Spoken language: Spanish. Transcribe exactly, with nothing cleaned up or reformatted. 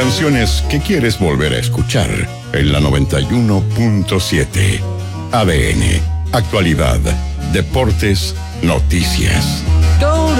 canciones que quieres volver a escuchar en la noventa y uno punto siete. A D N, actualidad, deportes, noticias.